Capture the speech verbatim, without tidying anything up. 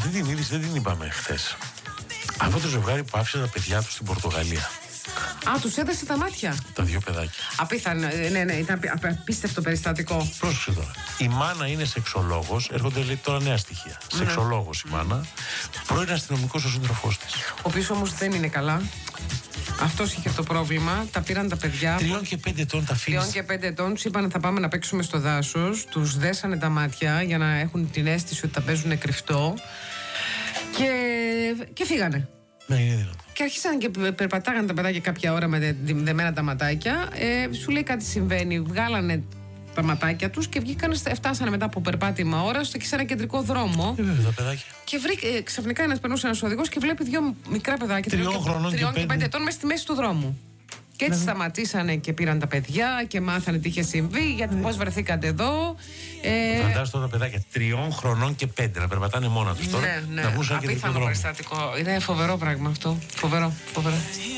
Αυτή την είδηση δεν την είπαμε χθες. Αυτό το ζευγάρι που άφησε τα παιδιά του στην Πορτογαλία. Α, τους έδεσε τα μάτια. Τα δύο παιδάκια. Απίθανο, ναι, ναι, ήταν απίστευτο περιστατικό. Πρόσεξε τώρα. Η μάνα είναι σεξολόγος, έρχονται λέει, τώρα νέα στοιχεία. Mm. Σεξολόγος η μάνα, πρώην αστυνομικός ο σύντροφός της. Ο οποίος όμως δεν είναι καλά. Αυτός είχε το πρόβλημα. Τα πήραν τα παιδιά. Τριών και πέντε ετών τα φίλες. Τριών και πέντε ετών τους είπαν θα πάμε να παίξουμε στο δάσος. Τους δέσανε τα μάτια για να έχουν την αίσθηση ότι τα παίζουν κρυφτό. Και, και φύγανε. Ναι, είναι δυνατό. Και αρχίσαν και περπατάγανε τα παιδάκια κάποια ώρα με δε, δεμένα τα ματάκια. Ε, σου λέει κάτι συμβαίνει. Βγάλανε τα ματάκια τους και βγήκαν, φτάσανε μετά από περπάτημα ώρα στο, σε ένα κεντρικό δρόμο. Ε, βέβαια, τα παιδάκια. Και βρήκε, ε, ξαφνικά ένας περνούσε ένας οδηγός και βλέπει δύο μικρά παιδάκια. Τριών χρονών και, και πέντε ετών μέσα στη μέση του δρόμου. Και έτσι ναι. σταματήσανε και πήραν τα παιδιά και μάθανε τι είχε συμβεί, γιατί ναι. πώς βρεθήκατε εδώ. Ε... Φαντάζομαι τώρα τα παιδάκια τριών χρονών και πέντε να περπατάνε μόνα τους τώρα. Ναι, ναι. Να βγουν σαν κεντρικό δρόμο. Απίθανο περιστατικό. Είναι φοβερό πράγμα αυτό. Φοβερό, φοβερό.